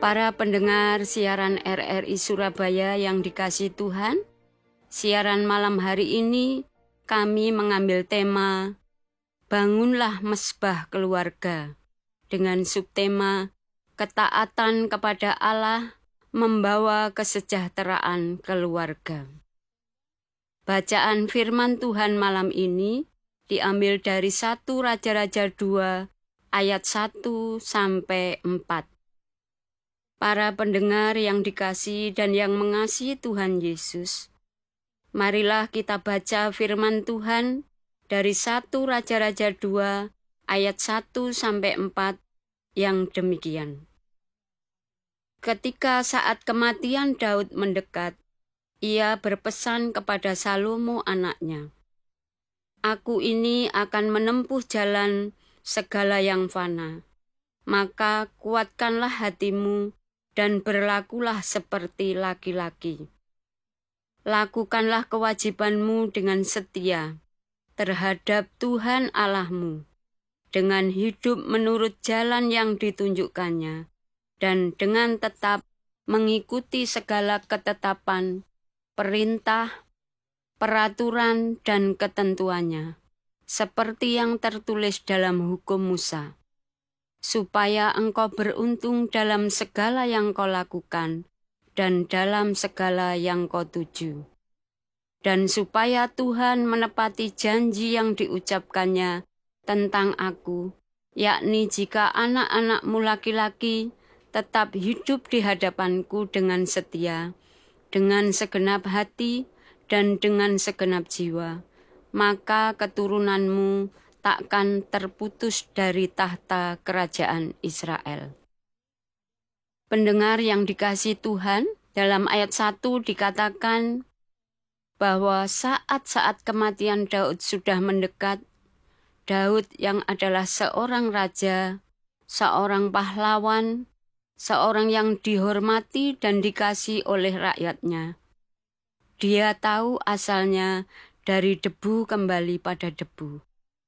Para pendengar siaran RRI Surabaya yang dikasihi Tuhan, siaran malam hari ini kami mengambil tema Bangunlah Mesbah Keluarga dengan subtema Ketaatan kepada Allah membawa kesejahteraan keluarga. Bacaan firman Tuhan malam ini diambil dari 1 Raja-Raja 2 ayat 1 sampai 4. Para pendengar yang dikasihi dan yang mengasihi Tuhan Yesus, marilah kita baca firman Tuhan dari 1 Raja-Raja 2 ayat 1 sampai 4 yang demikian. Ketika saat kematian Daud mendekat, ia berpesan kepada Salomo anaknya, "Aku ini akan menempuh jalan segala yang fana, maka kuatkanlah hatimu dan berlakulah seperti laki-laki. Lakukanlah kewajibanmu dengan setia terhadap Tuhan Allahmu, dengan hidup menurut jalan yang ditunjukkannya, dan dengan tetap mengikuti segala ketetapan, perintah, peraturan, dan ketentuannya, seperti yang tertulis dalam hukum Musa, supaya engkau beruntung dalam segala yang kau lakukan dan dalam segala yang kau tuju. Dan supaya Tuhan menepati janji yang diucapkannya tentang aku, yakni jika anak-anakmu laki-laki tetap hidup di hadapanku dengan setia, dengan segenap hati dan dengan segenap jiwa, maka keturunanmu takkan terputus dari tahta kerajaan Israel." Pendengar yang dikasihi Tuhan, dalam ayat 1 dikatakan bahwa saat-saat kematian Daud sudah mendekat, Daud yang adalah seorang raja, seorang pahlawan, seorang yang dihormati dan dikasihi oleh rakyatnya. Dia tahu asalnya dari debu kembali pada debu.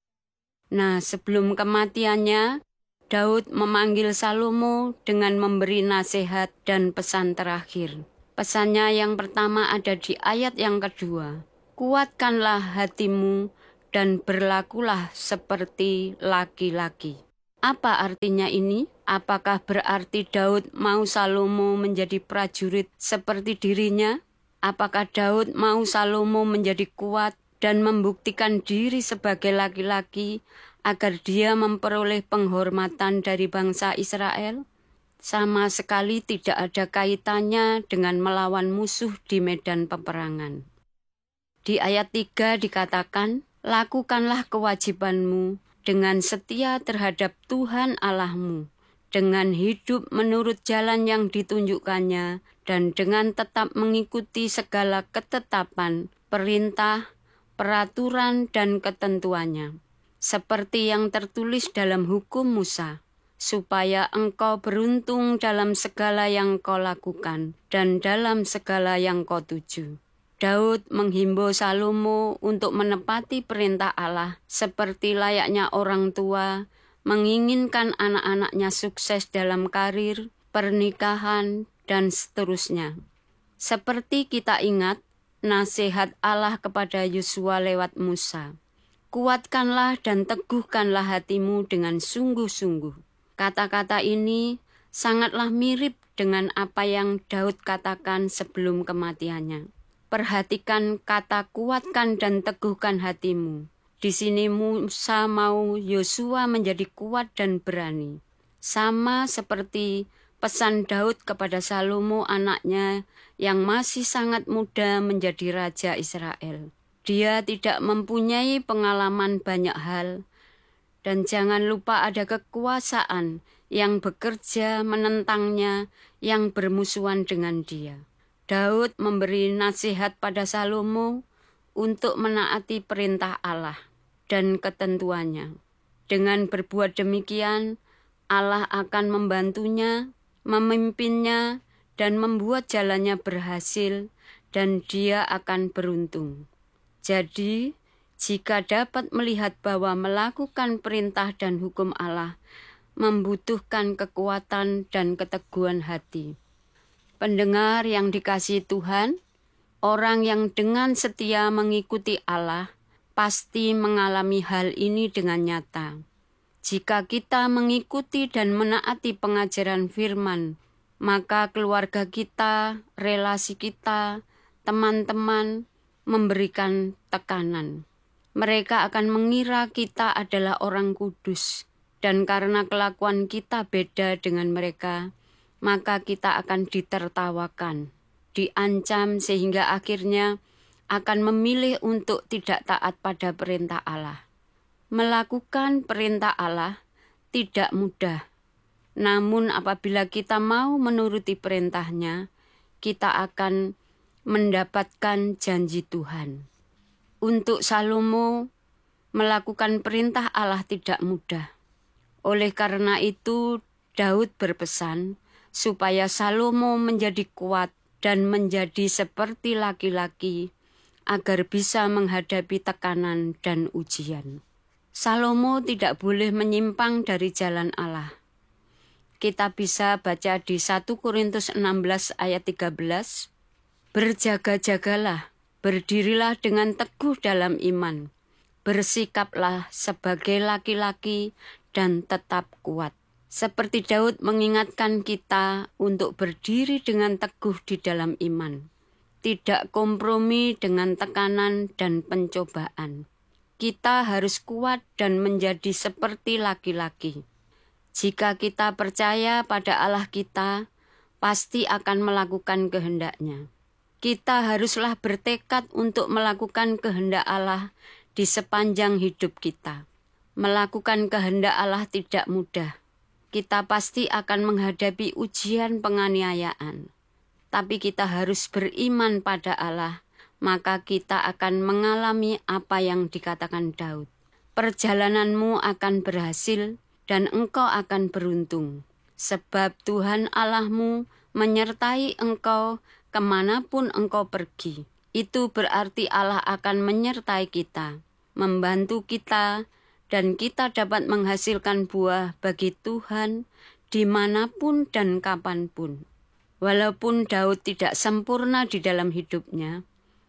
Nah, sebelum kematiannya, Daud memanggil Salomo dengan memberi nasihat dan pesan terakhir. Pesannya yang pertama ada di ayat yang kedua. Kuatkanlah hatimu dan berlakulah seperti laki-laki. Apa artinya ini? Apakah berarti Daud mau Salomo menjadi prajurit seperti dirinya? Apakah Daud mau Salomo menjadi kuat dan membuktikan diri sebagai laki-laki agar dia memperoleh penghormatan dari bangsa Israel? Sama sekali tidak ada kaitannya dengan melawan musuh di medan peperangan. Di ayat 3 dikatakan, lakukanlah kewajibanmu dengan setia terhadap Tuhan Allahmu, dengan hidup menurut jalan yang ditunjukkannya, dan dengan tetap mengikuti segala ketetapan, perintah, peraturan, dan ketentuannya, seperti yang tertulis dalam hukum Musa, supaya engkau beruntung dalam segala yang kau lakukan dan dalam segala yang kau tuju. Daud menghimbau Salomo untuk menepati perintah Allah seperti layaknya orang tua menginginkan anak-anaknya sukses dalam karir, pernikahan, dan seterusnya. Seperti kita ingat nasihat Allah kepada Yosua lewat Musa, kuatkanlah dan teguhkanlah hatimu dengan sungguh-sungguh. Kata-kata ini sangatlah mirip dengan apa yang Daud katakan sebelum kematiannya. Perhatikan kata kuatkan dan teguhkan hatimu. Di sini Musa mau Yosua menjadi kuat dan berani. Sama seperti pesan Daud kepada Salomo anaknya yang masih sangat muda menjadi raja Israel. Dia tidak mempunyai pengalaman banyak hal, dan jangan lupa ada kekuasaan yang bekerja menentangnya, yang bermusuhan dengan dia. Daud memberi nasihat pada Salomo untuk menaati perintah Allah dan ketentuannya. Dengan berbuat demikian, Allah akan membantunya, memimpinnya, dan membuat jalannya berhasil, dan dia akan beruntung. Jadi, jika dapat melihat bahwa melakukan perintah dan hukum Allah membutuhkan kekuatan dan keteguhan hati. Pendengar yang dikasihi Tuhan, orang yang dengan setia mengikuti Allah pasti mengalami hal ini dengan nyata. Jika kita mengikuti dan menaati pengajaran firman, maka keluarga kita, relasi kita, teman-teman memberikan tekanan. Mereka akan mengira kita adalah orang kudus, dan karena kelakuan kita beda dengan mereka, maka kita akan ditertawakan, diancam sehingga akhirnya akan memilih untuk tidak taat pada perintah Allah. Melakukan perintah Allah tidak mudah. Namun apabila kita mau menuruti perintahnya, kita akan mendapatkan janji Tuhan. Untuk Salomo, melakukan perintah Allah tidak mudah. Oleh karena itu, Daud berpesan supaya Salomo menjadi kuat dan menjadi seperti laki-laki agar bisa menghadapi tekanan dan ujian. Salomo tidak boleh menyimpang dari jalan Allah. Kita bisa baca di 1 Korintus 16 ayat 13. Berjaga-jagalah, berdirilah dengan teguh dalam iman. Bersikaplah sebagai laki-laki dan tetap kuat. Seperti Daud mengingatkan kita untuk berdiri dengan teguh di dalam iman. Tidak kompromi dengan tekanan dan pencobaan. Kita harus kuat dan menjadi seperti laki-laki. Jika kita percaya pada Allah kita, pasti akan melakukan kehendak-Nya. Kita haruslah bertekad untuk melakukan kehendak Allah di sepanjang hidup kita. Melakukan kehendak Allah tidak mudah. Kita pasti akan menghadapi ujian penganiayaan. Tapi kita harus beriman pada Allah, maka kita akan mengalami apa yang dikatakan Daud. Perjalananmu akan berhasil dan engkau akan beruntung. Sebab Tuhan Allahmu menyertai engkau kemanapun engkau pergi. Itu berarti Allah akan menyertai kita, membantu kita, dan kita dapat menghasilkan buah bagi Tuhan dimanapun dan kapanpun. Walaupun Daud tidak sempurna di dalam hidupnya,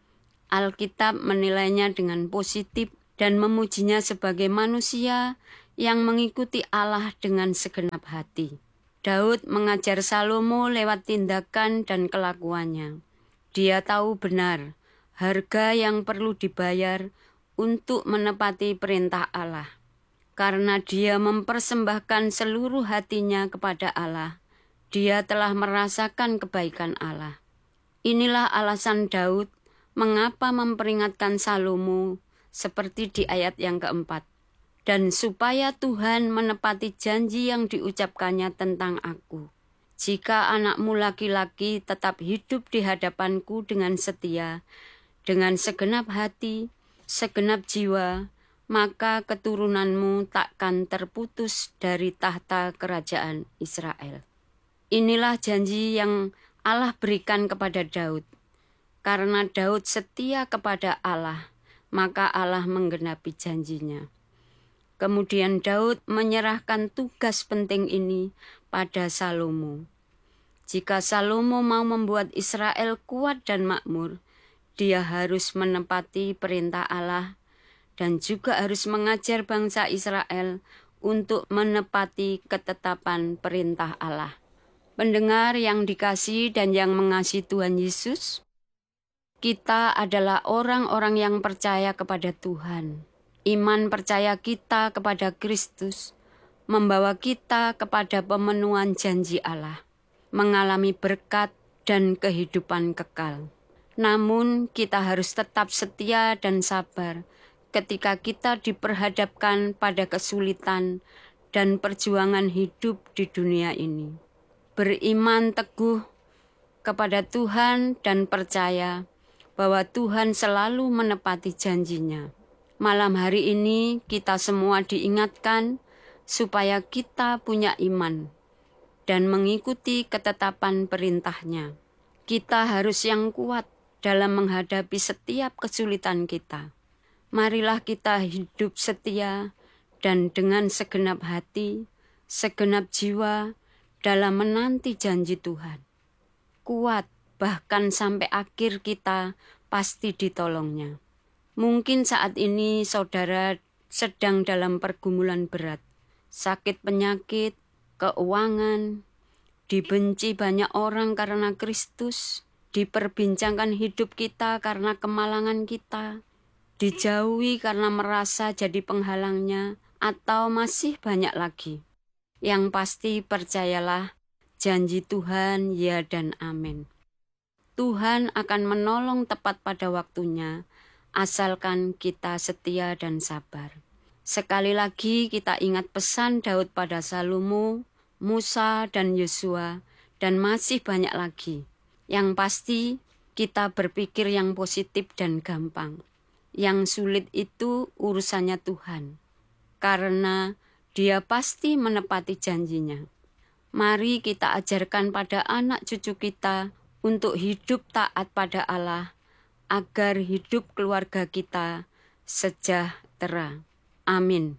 Alkitab menilainya dengan positif dan memujinya sebagai manusia yang mengikuti Allah dengan segenap hati. Daud mengajar Salomo lewat tindakan dan kelakuannya. Dia tahu benar harga yang perlu dibayar untuk menepati perintah Allah. Karena dia mempersembahkan seluruh hatinya kepada Allah, dia telah merasakan kebaikan Allah. Inilah alasan Daud mengapa memperingatkan Salomo seperti di ayat yang keempat. Dan supaya Tuhan menepati janji yang diucapkannya tentang aku. Jika anakmu laki-laki tetap hidup di hadapanku dengan setia, dengan segenap hati, segenap jiwa, maka keturunanmu takkan terputus dari tahta kerajaan Israel. Inilah janji yang Allah berikan kepada Daud. Karena Daud setia kepada Allah, maka Allah menggenapi janjinya. Kemudian Daud menyerahkan tugas penting ini pada Salomo. Jika Salomo mau membuat Israel kuat dan makmur, dia harus menepati perintah Allah dan juga harus mengajar bangsa Israel untuk menepati ketetapan perintah Allah. Pendengar yang dikasihi dan yang mengasihi Tuhan Yesus, kita adalah orang-orang yang percaya kepada Tuhan. Iman percaya kita kepada Kristus membawa kita kepada pemenuhan janji Allah, mengalami berkat dan kehidupan kekal. Namun kita harus tetap setia dan sabar ketika kita diperhadapkan pada kesulitan dan perjuangan hidup di dunia ini. Beriman teguh kepada Tuhan dan percaya bahwa Tuhan selalu menepati janjinya. Malam hari ini kita semua diingatkan supaya kita punya iman dan mengikuti ketetapan perintah-Nya. Kita harus yang kuat dalam menghadapi setiap kesulitan kita. Marilah kita hidup setia dan dengan segenap hati segenap jiwa dalam menanti janji Tuhan. Kuat, bahkan sampai akhir kita pasti ditolongnya. Mungkin saat ini saudara sedang dalam pergumulan berat, sakit penyakit, keuangan, dibenci banyak orang karena Kristus, diperbincangkan hidup kita karena kemalangan kita, dijauhi karena merasa jadi penghalangnya, atau masih banyak lagi. Yang pasti percayalah, janji Tuhan ya dan amin. Tuhan akan menolong tepat pada waktunya, asalkan kita setia dan sabar. Sekali lagi kita ingat pesan Daud pada Salomo, Musa dan Yosua, dan masih banyak lagi. Yang pasti kita berpikir yang positif dan gampang. Yang sulit itu urusannya Tuhan, karena Dia pasti menepati janjinya. Mari kita ajarkan pada anak cucu kita untuk hidup taat pada Allah, agar hidup keluarga kita sejahtera. Amin.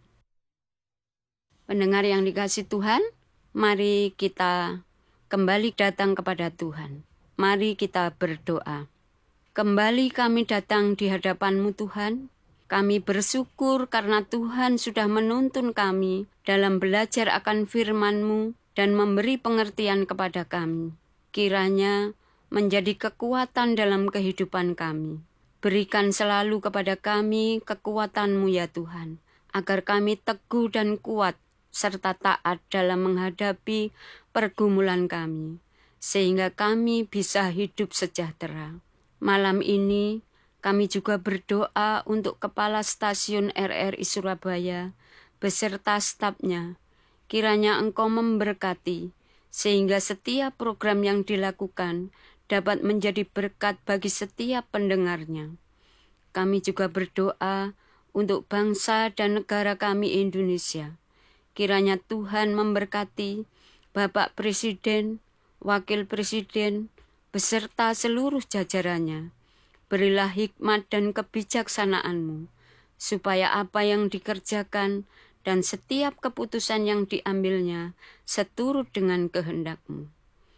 Pendengar yang dikasihi Tuhan, mari kita kembali datang kepada Tuhan. Mari kita berdoa. Kembali kami datang di hadapan-Mu Tuhan. Kami bersyukur karena Tuhan sudah menuntun kami dalam belajar akan firman-Mu dan memberi pengertian kepada kami. Kiranya menjadi kekuatan dalam kehidupan kami. Berikan selalu kepada kami kekuatan-Mu ya Tuhan, agar kami teguh dan kuat serta taat dalam menghadapi pergumulan kami, sehingga kami bisa hidup sejahtera. Malam ini kami juga berdoa untuk Kepala Stasiun RRI Surabaya beserta stafnya. Kiranya Engkau memberkati, sehingga setiap program yang dilakukan dapat menjadi berkat bagi setiap pendengarnya. Kami juga berdoa untuk bangsa dan negara kami Indonesia. Kiranya Tuhan memberkati Bapak Presiden, Wakil Presiden, beserta seluruh jajarannya. Berilah hikmat dan kebijaksanaan-Mu, supaya apa yang dikerjakan dan setiap keputusan yang diambilnya seturut dengan kehendak-Mu.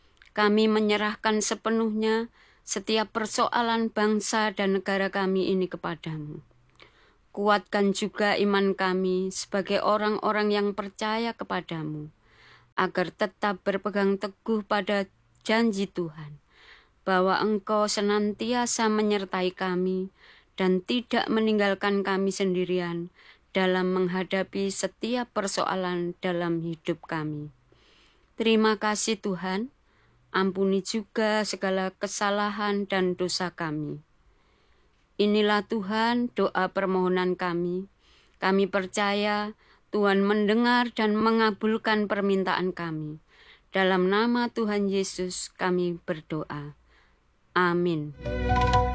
Kami menyerahkan sepenuhnya setiap persoalan bangsa dan negara kami ini kepada-Mu. Kuatkan juga iman kami sebagai orang-orang yang percaya kepada-Mu, agar tetap berpegang teguh pada janji Tuhan, bahwa Engkau senantiasa menyertai kami dan tidak meninggalkan kami sendirian dalam menghadapi setiap persoalan dalam hidup kami. Terima kasih Tuhan, ampuni juga segala kesalahan dan dosa kami. Inilah Tuhan doa permohonan kami. Kami percaya Tuhan mendengar dan mengabulkan permintaan kami. Dalam nama Tuhan Yesus kami berdoa. Amin.